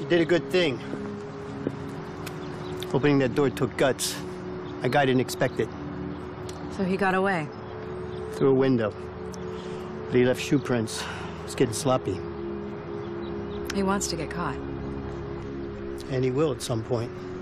You did a good thing. Opening that door took guts. My guy didn't expect it. So he got away? Through a window. But he left shoe prints. It's getting sloppy. He wants to get caught. And he will at some point.